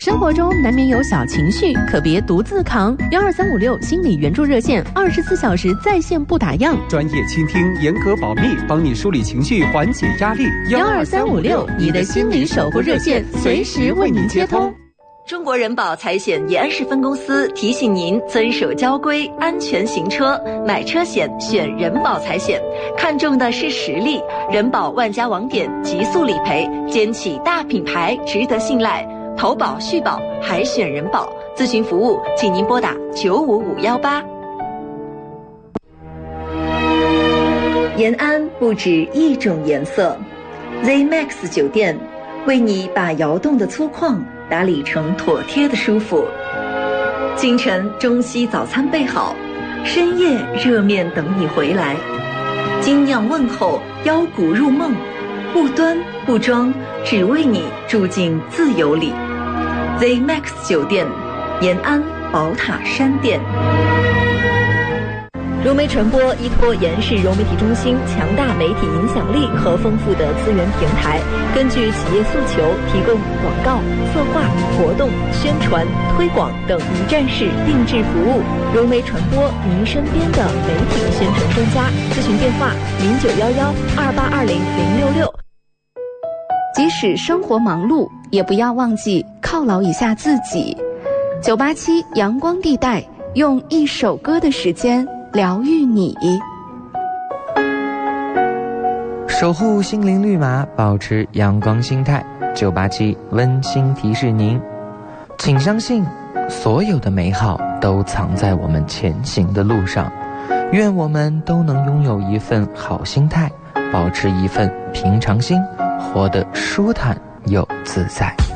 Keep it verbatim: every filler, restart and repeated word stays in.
生活中难免有小情绪，可别独自扛。幺二三五六心理援助热线，二十四小时在线不打烊， 专业倾听，严格保密，帮你梳理情绪，缓解压力。 幺二三五六，你的心理守护热线，随时为您接通。 中国人保财险延安市分公司提醒您遵守交规，安全行车，买车险选人保财险，看重的是实力。人保万家网点，极速理赔，肩起大品牌，值得信赖。投保续保还选人保，咨询服务请您拨打九五五幺八。延安不止一种颜色 ，Z Max 酒店为你把窑洞的粗犷打理成妥帖的舒服。清晨中西早餐备好，深夜热面等你回来。精酿问候，邀骨入梦，不端不装，只为你住进自由里。Z Max 酒店，延安宝塔山店。融媒传播依托延市融媒体中心强大媒体影响力和丰富的资源平台，根据企业诉求提供广告、策划、活动、宣传、推广等一站式定制服务。融媒传播，您身边的媒体宣传专家。咨询电话：零九幺幺二八二零零六六。 即使生活忙碌，也不要忘记犒劳一下自己。九八七阳光地带，用一首歌的时间疗愈你， 守护心灵绿码，保持阳光心态。九八七温馨提示您，请相信所有的美好都藏在我们前行的路上。愿我们都能拥有一份好心态，保持一份平常心，活得舒坦又自在。